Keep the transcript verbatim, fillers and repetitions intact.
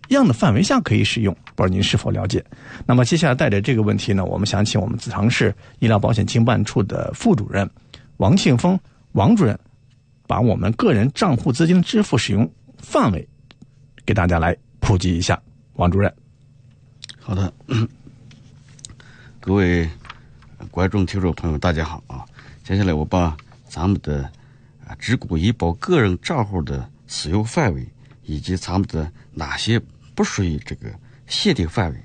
样的范围下可以使用？不知道您是否了解？那么接下来带着这个问题呢，我们想请我们子堂市医疗保险经办处的副主任王庆峰王主任，把我们个人账户资金支付使用范围给大家来普及一下。王主任。 好的，各位观众听众朋友大家好啊！接下来我把咱们的啊职工医保个人账户的使用范围，以及咱们的哪些不属于这个限定范围